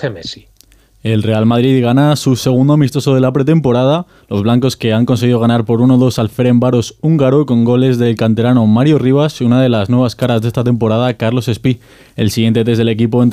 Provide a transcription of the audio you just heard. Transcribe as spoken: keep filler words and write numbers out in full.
Jorge Messi. El Real Madrid gana su segundo amistoso de la pretemporada. Los blancos, que han conseguido ganar por uno dos al Ferencváros húngaro con goles del canterano Mario Rivas y una de las nuevas caras de esta temporada, Carlos Espí. El siguiente test del equipo entre